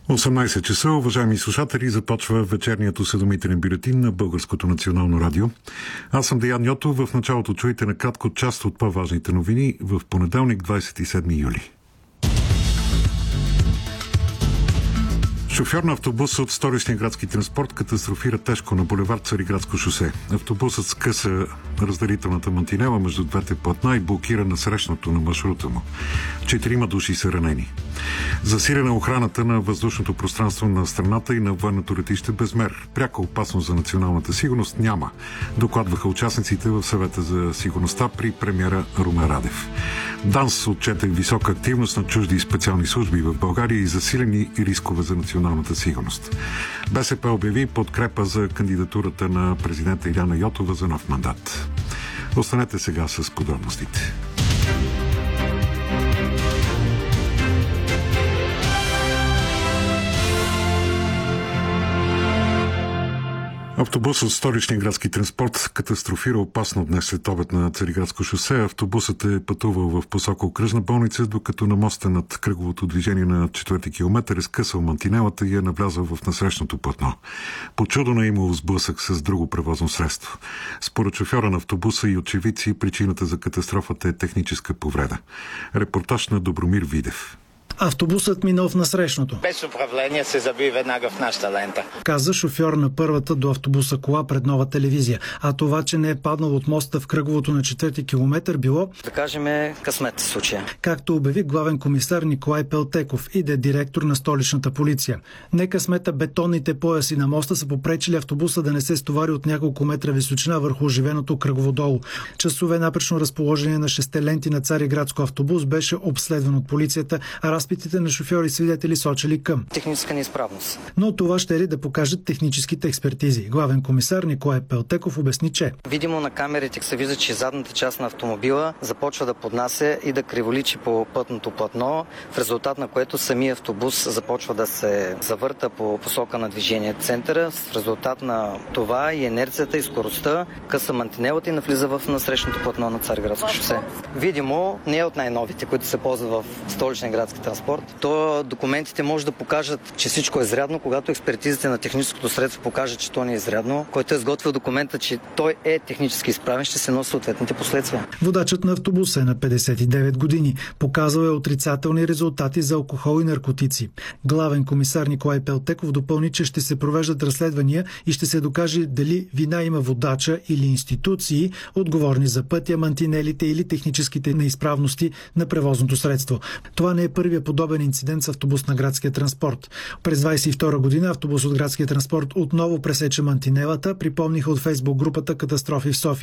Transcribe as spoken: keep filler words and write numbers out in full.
осемнайсет часа, уважаеми слушатели, започва вечерният осведомителен бюлетин на Българското национално радио. Аз съм Деян Йотов. В началото чуйте накратко част от по-важните новини в понеделник, двадесет и седми юли. Шофьор на автобус от Столичния градски транспорт катастрофира тежко на булевард Цариградско шосе. Автобусът скъса разделителната мантинела между двете платна и блокира насрещното на маршрута му. Четирима души са ранени. Засилена охраната на въздушното пространство на страната и на военното летище Безмер. Пряка опасност за националната сигурност няма, докладваха участниците в съвета за сигурността при премиера Румен Радев. ДАНС отчете висока активност на чужди и специални служби в България и засилени рискове за националната сигурност. БСП обяви подкрепа за кандидатурата на президента Илияна Йотова за нов мандат. Останете сега с подробностите. Автобус от Столичния градски транспорт катастрофира опасно днес след обед на Цариградско шосе. Автобусът е пътувал в посока окръжна болница, докато на моста над кръговото движение на четвърти километър е скъсал мантинелата и е навлязъл в насрещното платно. По чудо не е имало сблъсък с друго превозно средство. Според шофьора на автобуса и очевидци, причината за катастрофата е техническа повреда. Репортаж на Добромир Видев. Автобусът минал в насрещното. Без управление се заби веднага в нашата лента, каза шофьор на първата до автобуса кола пред Нова телевизия. А това, че не е паднал от моста в кръговото на четвърти километър, било, да кажем, късмет в случая. Както обяви главен комисар Николай Пелтеков, иде директор на столичната полиция. Не късмета, бетонните пояси на моста са попречили автобуса да не се стовари от няколко метра височина върху оживеното кръгово долу. Часове напречно разположение на шесте ленти на Цариградско автобус беше обследван от полицията, а разпитите на шофьори и свидетели сочили към техническа неизправност. Но това ще е да покажат техническите експертизи. Главен комисар Николай Пелтеков обясни, че видимо на камерите се вижда, че задната част на автомобила започва да поднася и да криволичи по пътното платно, в резултат на което самия автобус започва да се завърта по посока на движение центъра. В резултат на това и инерцията и скоростта къса мантинелата и навлиза в насрещното платно на Цариградско шосе. Видимо не е от най-новите, които се ползват в Столичния градски транспорт. То документите може да покажат, че всичко е изрядно, когато експертизите на техническото средство покажат, че то не е изрядно. Който е изготвил документа, че той е технически изправен, ще се носи съответните последствия. Водачът на автобуса е на петдесет и девет години. Показал е отрицателни резултати за алкохол и наркотици. Главен комисар Николай Пелтеков допълни, че ще се провеждат разследвания и ще се докаже дали вина има водача или институции, отговорни за пътя, мантинелите или техническите неизправности на превозното средство. Това не е първия подобен инцидент с автобус на градския транспорт. През двадесет и втора година автобус от градския транспорт отново пресече мантинелата, припомниха от Фейсбук групата Катастрофи в София.